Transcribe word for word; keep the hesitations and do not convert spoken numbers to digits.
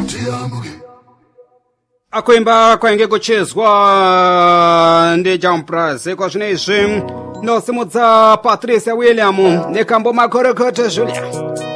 akuimba kwainge kuchezwa ndi jampraze kwa zvinezvi nosimudza Patricia William nekambo makorekota Julia